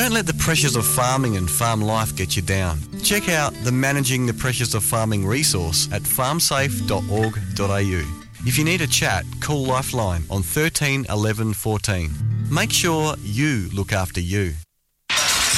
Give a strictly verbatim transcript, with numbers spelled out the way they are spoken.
Don't let the pressures of farming and farm life get you down. Check out the Managing the Pressures of Farming resource at farm safe dot org dot a u. If you need a chat, call Lifeline on thirteen eleven fourteen. Make sure you look after you.